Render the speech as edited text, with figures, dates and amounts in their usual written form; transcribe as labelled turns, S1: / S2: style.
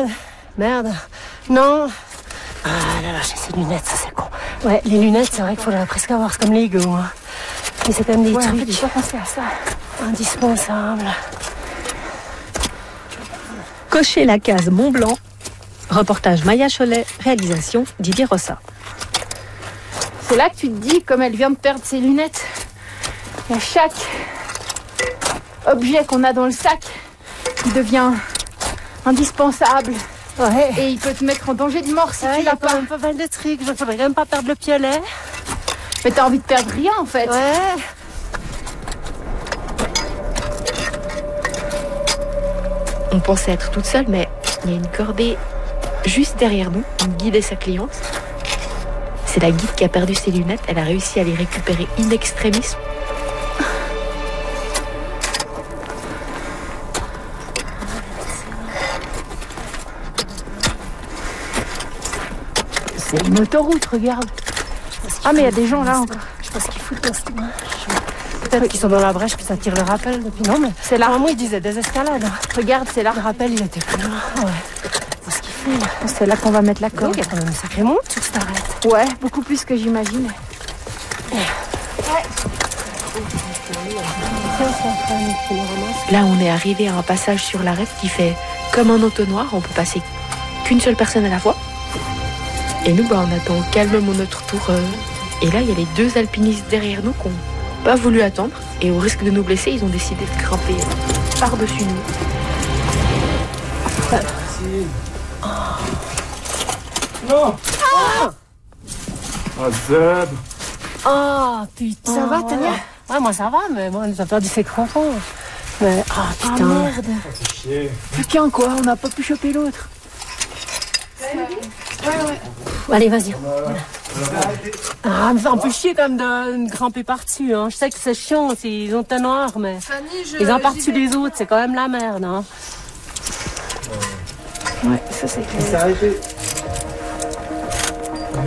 S1: Regarde. Merde. Non. Ah là là, j'ai ces lunettes, ça c'est con. Ouais, les lunettes, c'est vrai qu'il faudrait presque avoir, c'est comme les Lego. Hein. Mais c'est quand même des trucs.
S2: En fait, j'ai pas pensé à ça.
S1: Indispensables.
S3: Cocher la case Mont-Blanc. Reportage Maya Cholet, réalisation Didier Rossa.
S2: C'est là que tu te dis, comme elle vient de perdre ses lunettes, il y a chaque objet qu'on a dans le sac qui devient indispensable.
S1: Ouais.
S2: Et il peut te mettre en danger de mort si tu
S1: Il y a
S2: l'as
S1: quand
S2: pas.
S1: même pas mal de trucs. Il faudrait quand même pas perdre le piolet.
S2: Mais t'as envie de perdre rien en fait.
S1: Ouais.
S3: On pensait être toute seule, mais il y a une cordée juste derrière nous, une guide et sa cliente. C'est la guide qui a perdu ses lunettes. Elle a réussi à les récupérer in extremis.
S2: C'est une autoroute, regarde. Ah mais il y a des gens là encore.
S1: Je sais pas ce qu'ils foutent dans ce coin. Peut-être qu'ils sont dans la brèche puis ça tire le rappel depuis. Non mais
S2: C'est là.
S1: moi il disait des escalades.
S2: Regarde, c'est là.
S1: Le rappel il était plus loin. Ouais. C'est ce qu'il fait.
S2: C'est là qu'on va mettre la
S1: Donc
S2: corde.
S1: il y a quand même une sacrée monte sur cette arête.
S2: Ouais, beaucoup plus que j'imagine.
S3: Là, on est arrivé à un passage sur l'arête qui fait comme un entonnoir. On peut passer qu'une seule personne à la fois. Et nous, on attend calmement notre tour. Et là, il y a les deux alpinistes derrière nous qui n'ont pas voulu attendre. Et au risque de nous blesser, ils ont décidé de grimper par-dessus nous.
S4: Non. Ah, Zeb.
S1: Ah putain.
S2: Ça va, Tania?
S1: Ouais, moi ça va, mais moi elle nous a perdu ses crampons. Mais putain.
S2: merde.
S4: C'est chier.
S2: Putain quoi, on n'a pas pu choper l'autre.
S1: Allez, vas-y. Ah, mais ça un peu chier quand même de grimper par-dessus. Hein. Je sais que c'est chiant, ils ont un noir, mais ils ont par-dessus les autres, c'est quand même la merde. Hein.
S2: Ouais, ça c'est clair.
S4: C'est arrêté.